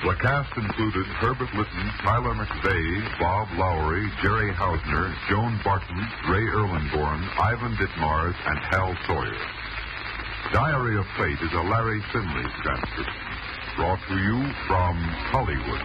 The cast included Herbert Lytton, Tyler McVeigh, Bob Lowry, Jerry Hausner, Joan Barton, Ray Erlenborn, Ivan Ditmars, and Hal Sawyer. Diary of Fate is a Larry Finley transcript, brought to you from Hollywood.